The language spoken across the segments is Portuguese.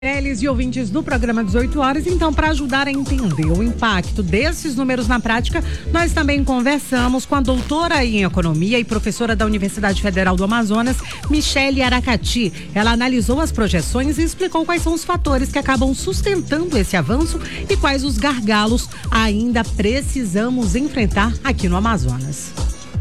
Eles e ouvintes do programa 18 horas, então, para ajudar a entender o impacto desses números na prática, nós também conversamos com a doutora em economia e professora da Universidade Federal do Amazonas, Michele Aracati. Ela analisou as projeções e explicou quais são os fatores que acabam sustentando esse avanço e quais os gargalos ainda precisamos enfrentar aqui no Amazonas.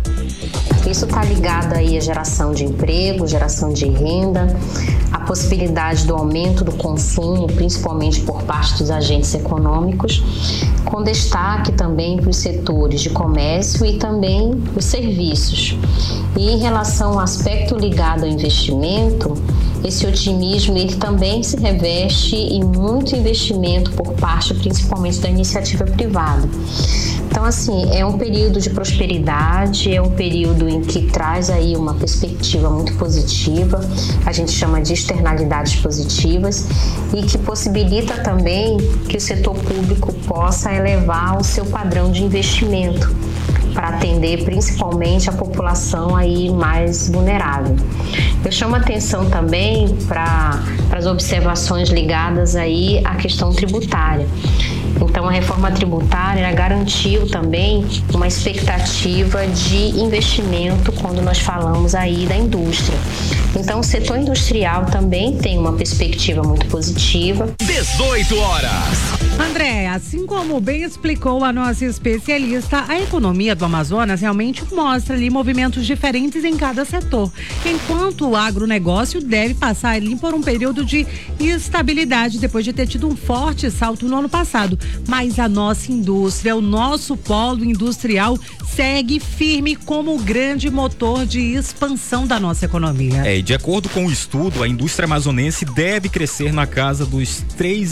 Isso está ligado aí à geração de emprego, geração de renda, a possibilidade do aumento do consumo, principalmente por parte dos agentes econômicos, com destaque também para os setores de comércio e também os serviços. E em relação ao aspecto ligado ao investimento, esse otimismo ele também se reveste em muito investimento por parte principalmente da iniciativa privada. Então, assim, é um período de prosperidade, é um período em que traz aí uma perspectiva muito positiva, a gente chama de externalidades positivas, e que possibilita também que o setor público possa elevar o seu padrão de investimento para atender principalmente a população aí mais vulnerável. Eu chamo atenção também para as observações ligadas aí à questão tributária. Então, a reforma tributária garantiu também uma expectativa de investimento quando nós falamos aí da indústria. Então, o setor industrial também tem uma perspectiva muito positiva. 18 horas. André, assim como bem explicou a nossa especialista, a economia do Amazonas realmente mostra ali movimentos diferentes em cada setor. Enquanto o agronegócio deve passar ali por um período de estabilidade depois de ter tido um forte salto no ano passado. Mas a nossa indústria, o nosso polo industrial segue firme como o grande motor de expansão da nossa economia. E de acordo com o estudo, a indústria amazonense deve crescer na casa dos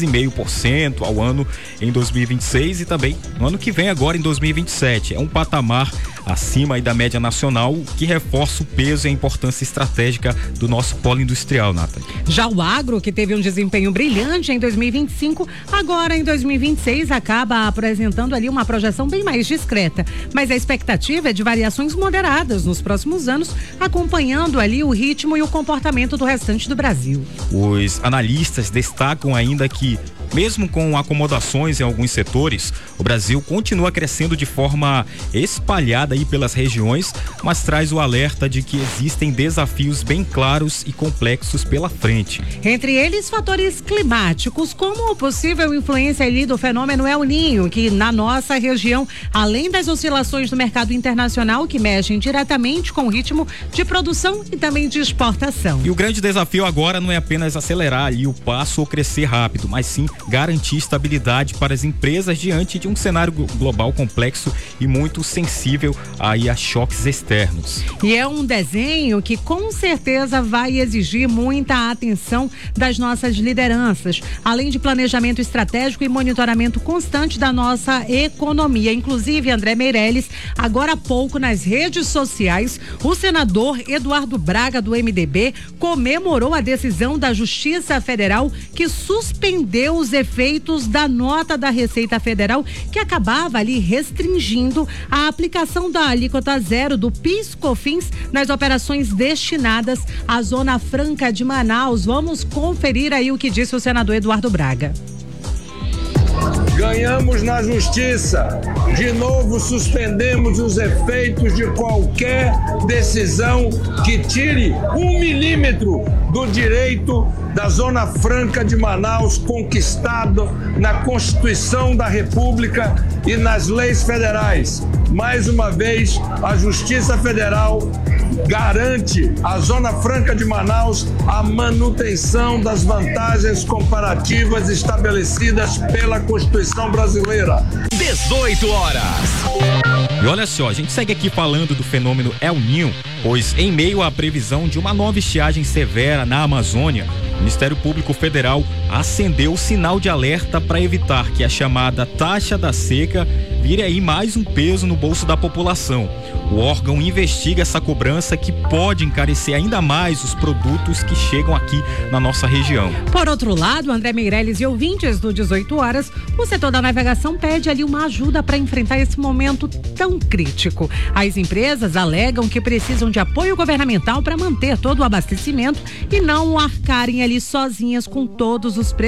3,5% ao ano em 2026 e também no ano que vem, agora em 2027. É um patamar acima aí da média nacional, que reforça o peso e a importância estratégica do nosso polo industrial, Nathalie. Já o agro, que teve um desempenho brilhante em 2025, agora em 2026 acaba apresentando ali uma projeção bem mais discreta, mas a expectativa é de variações moderadas nos próximos anos, acompanhando ali o ritmo e o comportamento do restante do Brasil. Os analistas destacam ainda que, mesmo com acomodações em alguns setores, o Brasil continua crescendo de forma espalhada aí pelas regiões, mas traz o alerta de que existem desafios bem claros e complexos pela frente. Entre eles, fatores climáticos, como a possível influência ali do fenômeno El Niño, que na nossa região, além das oscilações do mercado internacional que mexem diretamente com o ritmo de produção e também de exportação. E o grande desafio agora não é apenas acelerar ali o passo ou crescer rápido, mas sim garantir estabilidade para as empresas diante de um cenário global complexo e muito sensível aí a choques externos. E é um desenho que com certeza vai exigir muita atenção das nossas lideranças, além de planejamento estratégico e monitoramento constante da nossa economia. Inclusive, André Meirelles, agora há pouco nas redes sociais, o senador Eduardo Braga, do MDB, comemorou a decisão da Justiça Federal que suspendeu os efeitos da nota da Receita Federal que acabava ali restringindo a aplicação da alíquota zero do PIS/COFINS nas operações destinadas à Zona Franca de Manaus. Vamos conferir aí o que disse o senador Eduardo Braga. Ganhamos na justiça. De novo suspendemos os efeitos de qualquer decisão que tire 1 milímetro do direito da Zona Franca de Manaus conquistado na Constituição da República e nas leis federais. Mais uma vez, a Justiça Federal garante à Zona Franca de Manaus a manutenção das vantagens comparativas estabelecidas pela Constituição brasileira. 18 horas. E olha só, a gente segue aqui falando do fenômeno El Niño, pois em meio à previsão de uma nova estiagem severa na Amazônia, o Ministério Público Federal acendeu o sinal de alerta para evitar que a chamada taxa da seca vire aí mais um peso no bolso da população. O órgão investiga essa cobrança que pode encarecer ainda mais os produtos que chegam aqui na nossa região. Por outro lado, André Meirelles e ouvintes do 18 horas, o setor da navegação pede ali uma ajuda para enfrentar esse momento tão tão crítico. As empresas alegam que precisam de apoio governamental para manter todo o abastecimento e não arcarem ali sozinhas com todos os